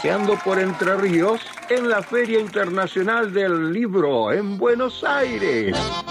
paseando por Entre Ríos en la Feria Internacional del Libro en Buenos Aires.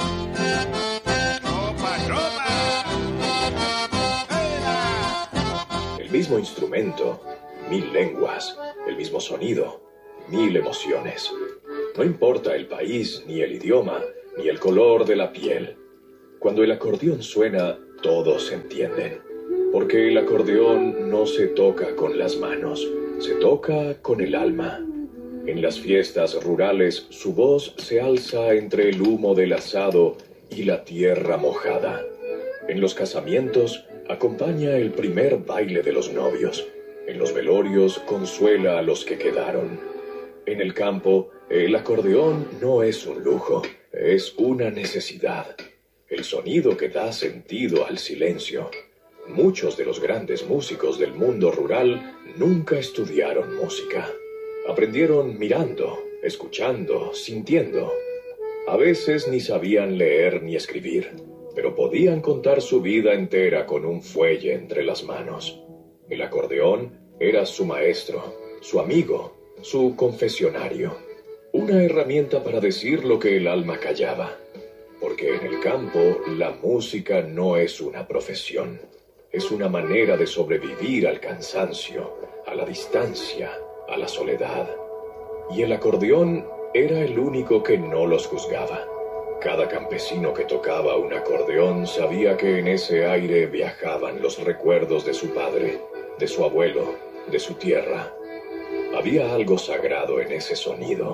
El mismo instrumento, 1000 lenguas, el mismo sonido, 1000 emociones. No importa el país, ni el idioma, ni el color de la piel. Cuando el acordeón suena, todos entienden. Porque el acordeón no se toca con las manos, se toca con el alma. En las fiestas rurales, su voz se alza entre el humo del asado y la tierra mojada. En los casamientos, acompaña el primer baile de los novios. En los velorios, consuela a los que quedaron. En el campo, el acordeón no es un lujo, es una necesidad. El sonido que da sentido al silencio. Muchos de los grandes músicos del mundo rural nunca estudiaron música. Aprendieron mirando, escuchando, sintiendo. A veces ni sabían leer ni escribir, pero podían contar su vida entera con un fuelle entre las manos. El acordeón era su maestro, su amigo, su confesionario. Una herramienta para decir lo que el alma callaba. Porque en el campo la música no es una profesión. Es una manera de sobrevivir al cansancio, a la distancia, a la soledad. Y el acordeón era el único que no los juzgaba. Cada campesino que tocaba un acordeón sabía que en ese aire viajaban los recuerdos de su padre, de su abuelo, de su tierra. Había algo sagrado en ese sonido,